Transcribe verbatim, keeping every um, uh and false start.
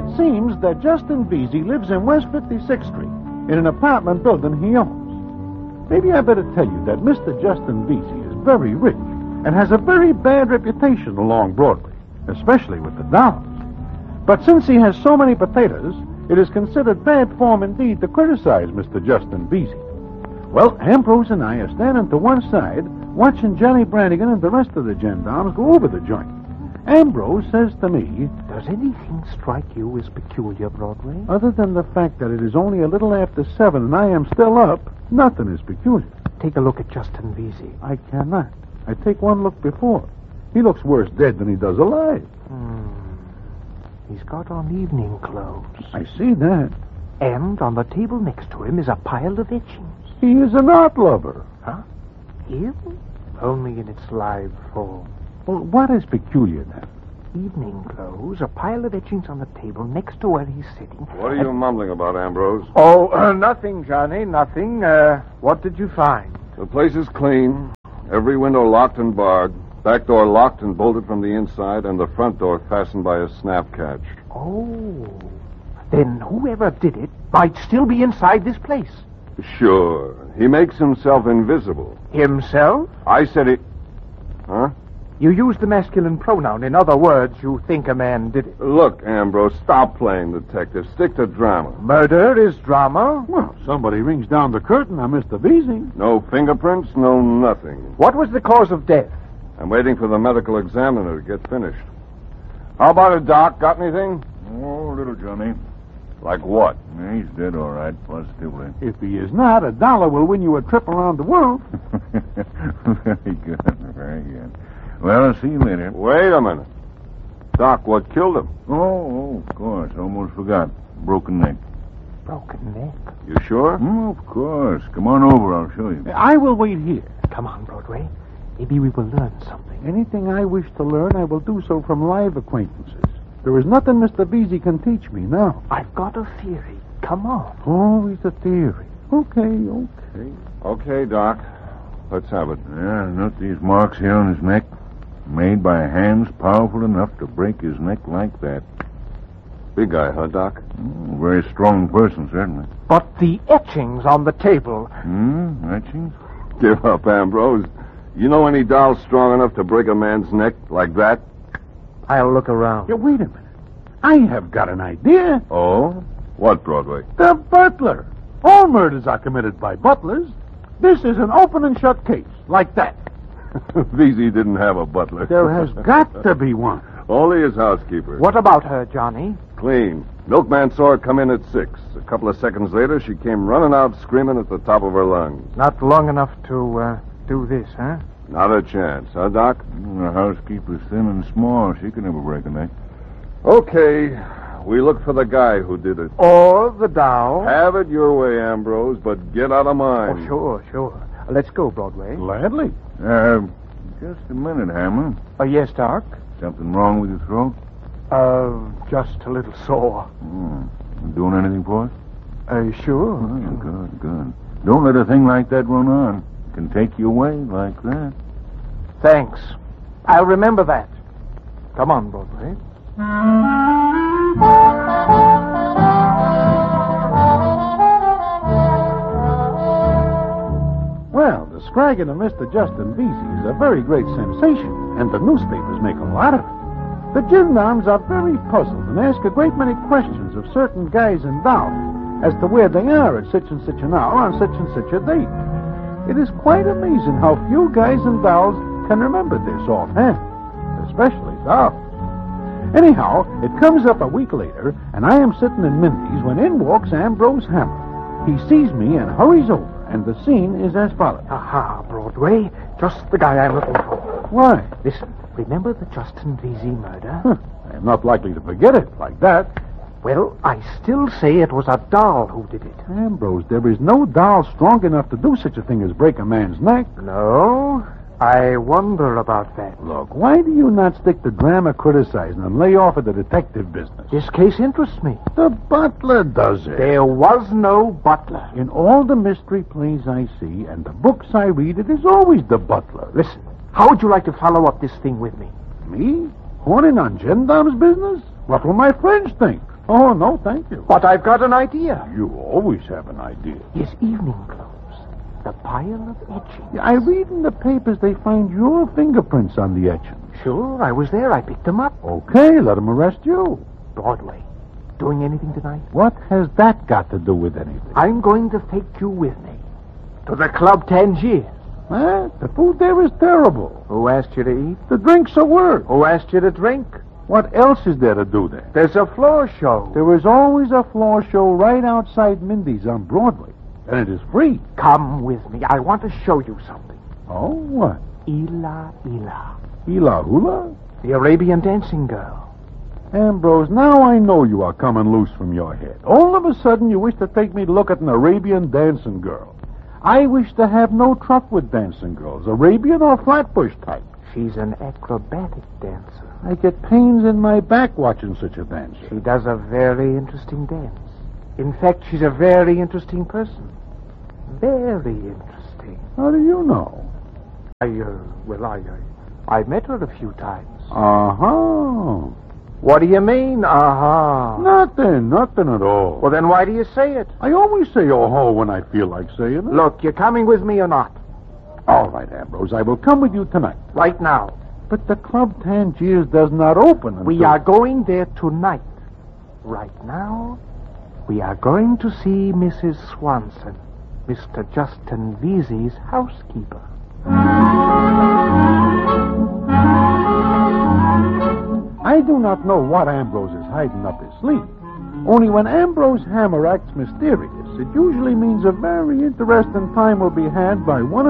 it seems that Justin Vesey lives in West fifty-sixth Street in an apartment building he owns. Maybe I better tell you that Mister Justin Vesey is very rich and has a very bad reputation along Broadway, especially with the dollars. But since he has so many potatoes, it is considered bad form indeed to criticize Mister Justin Vesey. Well, Ambrose and I are standing to one side, watching Johnny Brannigan and the rest of the gendarmes go over the joint. Ambrose says to me, "Does anything strike you as peculiar, Broadway?" "Other than the fact that it is only a little after seven and I am still up, nothing is peculiar." Take a look at Justin Vesey. "I cannot. I take one look before. He looks worse dead than he does alive." Hmm. He's got on evening clothes. "I see that." And on the table next to him is a pile of etchings. "He is an art lover." Huh? Him? Only in its live form. "Well, what is peculiar then?" Evening clothes, a pile of etchings on the table next to where he's sitting. What are you mumbling about, Ambrose? Oh, uh, nothing, Johnny, nothing. Uh, what did you find? The place is clean. Every window locked and barred. Back door locked and bolted from the inside, and the front door fastened by a snap catch. Oh. Then whoever did it might still be inside this place. Sure. He makes himself invisible. Himself? I said he... Huh? You used the masculine pronoun. In other words, you think a man did it. Look, Ambrose, stop playing detective. Stick to drama. Murder is drama? Well, somebody rings down the curtain on Mister Vesey. No fingerprints, no nothing. What was the cause of death? I'm waiting for the medical examiner to get finished. How about it, Doc? Got anything? Oh, little Johnny. Like what? Yeah, he's dead, all right, positively. If he is not, a dollar will win you a trip around the world. Very good, very good. Well, I'll see you later. Wait a minute. Doc, what killed him? Oh, oh, of course. Almost forgot. Broken neck. Broken neck? You sure? Oh, of course. Come on over. I'll show you. I will wait here. Come on, Broadway. Maybe we will learn something. Anything I wish to learn, I will do so from live acquaintances. There is nothing Mister Vesey can teach me now. I've got a theory. Come on. Always a theory. Okay, okay. Okay, Doc. Let's have it. Yeah, note these marks here on his neck. Made by hands powerful enough to break his neck like that. Big guy, huh, Doc? Oh, very strong person, certainly. But the etchings on the table. Hmm, etchings? Give up, Ambrose. You know any doll strong enough to break a man's neck like that? I'll look around. Yeah, wait a minute. I have got an idea. Oh? What, Broadway? The butler. All murders are committed by butlers. This is an open and shut case, like that. Vesey didn't have a butler. There has got to be one. Only his housekeeper. What about her, Johnny? Clean. Milkman saw her come in at six. A couple of seconds later, she came running out screaming at the top of her lungs. Not long enough to uh, do this, huh? Not a chance, huh, Doc? The housekeeper's thin and small. She can never break a neck. Okay. We look for the guy who did it. Or the doll. Have it your way, Ambrose, but get out of mine. Oh, sure, sure. Uh, let's go, Broadway. Gladly. Uh, just a minute, Hammer. Uh, yes, Doc? Something wrong with your throat? Uh, just a little sore. Hmm. You doing anything for it? Uh, sure. Oh, yeah, good, good. Don't let a thing like that run on. It can take you away like that. Thanks. I'll remember that. Come on, Broadway. Well, the scragging of Mister Justin Vesey is a very great sensation, and the newspapers make a lot of it. The gendarmes are very puzzled and ask a great many questions of certain guys and dolls as to where they are at such and such an hour on such and such a date. It is quite amazing how few guys and dolls can remember this offhand, especially dolls. Anyhow, it comes up a week later, and I am sitting in Mindy's when in walks Ambrose Hammer. He sees me and hurries over, and the scene is as follows. Aha, Broadway. Just the guy I'm looking for. Why? Listen, remember the Justin Vesey murder? Huh. I am not likely to forget it like that. Well, I still say it was a doll who did it. Ambrose, there is no doll strong enough to do such a thing as break a man's neck. No? I wonder about that. Look, why do you not stick to drama criticizing and lay off at the detective business? This case interests me. The butler does it. There was no butler. In all the mystery plays I see and the books I read, it is always the butler. Listen, how would you like to follow up this thing with me? Me? Horning on gendarme's business? What will my friends think? Oh, no, thank you. But I've got an idea. You always have an idea. His evening clothes. The pile of etchings. I read in the papers they find your fingerprints on the etchings. Sure, I was there. I picked them up. Okay, let them arrest you. Broadway. Doing anything tonight? What has that got to do with anything? I'm going to take you with me. To the Club Tangier. Huh? The food there is terrible. Who asked you to eat? The drinks are worse. Who asked you to drink? What else is there to do there? There's a floor show. There is always a floor show right outside Mindy's on Broadway. And it is free. Come with me. I want to show you something. Oh, what? Ila Ila. Hula hula? The Arabian dancing girl. Ambrose, now I know you are coming loose from your head. All of a sudden you wish to take me to look at an Arabian dancing girl. I wish to have no truck with dancing girls, Arabian or Flatbush type. She's an acrobatic dancer. I get pains in my back watching such a dancer. She does a very interesting dance. In fact, she's a very interesting person. Very interesting. How do you know? I, uh, well, I, I, I met her a few times. Uh-huh. What do you mean, uh-huh? Nothing, nothing at all. Well, then why do you say it? I always say oh-ho when I feel like saying it. Look, you're coming with me or not? All right, Ambrose, I will come with you tonight. Right now. But the Club Tangiers does not open until... We are going there tonight. Right now, we are going to see Missus Swanson, Mister Justin Vesey's housekeeper. I do not know what Ambrose is hiding up his sleeve. Only when Ambrose Hammer acts mysterious, it usually means a very interesting time will be had by one